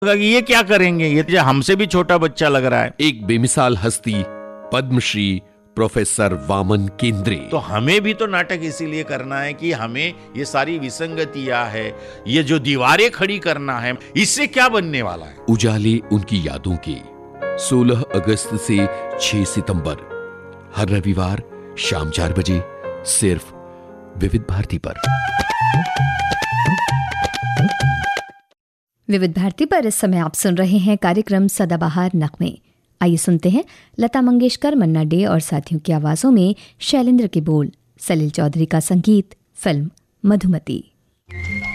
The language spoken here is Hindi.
ये क्या करेंगे, ये तो हमसे भी छोटा बच्चा लग रहा है। एक बेमिसाल हस्ती पद्मश्री प्रोफेसर वामन केंद्रे। तो हमें भी तो नाटक इसीलिए करना है कि हमें ये सारी विसंगतियां है, ये जो दीवारें खड़ी करना है, इससे क्या बनने वाला है। उजाले उनकी यादों के 16 अगस्त से 6 सितंबर हर रविवार शाम 4 बजे सिर्फ विविध भारती पर। विविध भारती पर इस समय आप सुन रहे हैं कार्यक्रम सदाबहार नगमे। आइए सुनते हैं लता मंगेशकर, मन्ना डे और साथियों की आवाजों में शैलेंद्र के बोल, सलील चौधरी का संगीत, फिल्म मधुमती।